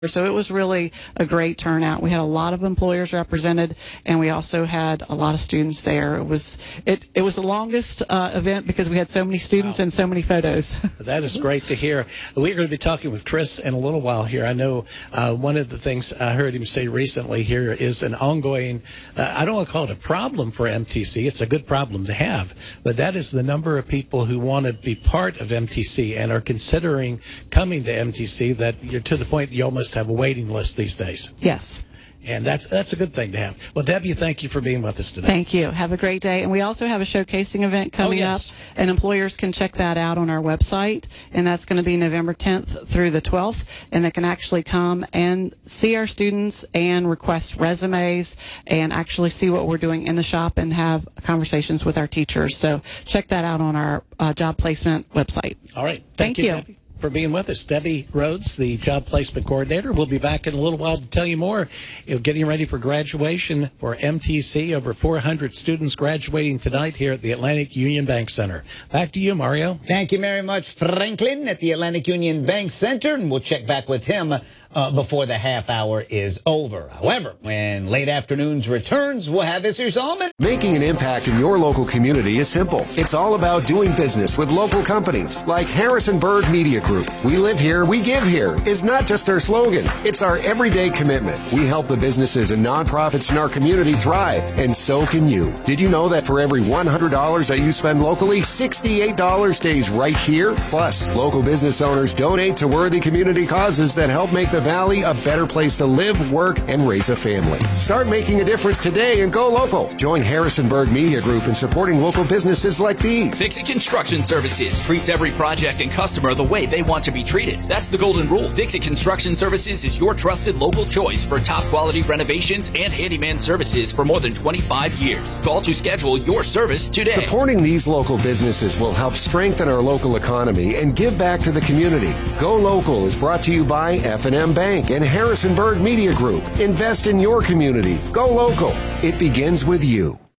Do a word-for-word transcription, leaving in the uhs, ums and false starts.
So it was really a great turnout. We had a lot of employers represented, and we also had a lot of students there. It was it it was the longest uh, event because we had so many students wow. and so many photos. That is great to hear. We're going to be talking with Chris in a little while here. I know uh, one of the things I heard him say recently here is an ongoing, uh, I don't want to call it a problem for M T C. It's a good problem to have, but that is the number of people who want to be part of M T C and are considering coming to M T C, that you're to the point that you almost have a waiting list these days. Yes. And that's that's a good thing to have. Well, Debbie, thank you for being with us today. Thank you. Have a great day. And we also have a showcasing event coming oh, yes. up, and employers can check that out on our website. And that's going to be November tenth through the twelfth. And they can actually come and see our students and request resumes and actually see what we're doing in the shop and have conversations with our teachers. So check that out on our uh, job placement website. All right. Thank, Thank you, you. Debbie, for being with us. Debbie Rhodes, the job placement coordinator. We'll be back in a little while to tell you more. You're getting ready for graduation for M T C. Over four hundred students graduating tonight here at the Atlantic Union Bank Center. Back to you, Mario. Thank you very much, Franklin, at the Atlantic Union Bank Center, and we'll check back with him uh, before the half hour is over. However, when late afternoons returns, we'll have Isser Zalman. Making an impact in your local community is simple. It's all about doing business with local companies like Harrisonburg Media Group. We live here, we give here is not just our slogan. It's our everyday commitment. We help the businesses and nonprofits in our community thrive, and so can you. Did you know that for every one hundred dollars that you spend locally, sixty-eight dollars stays right here? Plus, local business owners donate to worthy community causes that help make the Valley a better place to live, work, and raise a family. Start making a difference today and go local. Join Harrisonburg Media Group in supporting local businesses like these. Dixie Construction Services treats every project and customer the way they want to be treated. That's the golden rule. Dixie Construction Services is your trusted local choice for top quality renovations and handyman services for more than twenty-five years. Call to schedule your service today. Supporting these local businesses will help strengthen our local economy and give back to the community. Go Local is brought to you by F and M Bank and Harrisonburg Media Group. Invest in your community. Go local. It begins with you.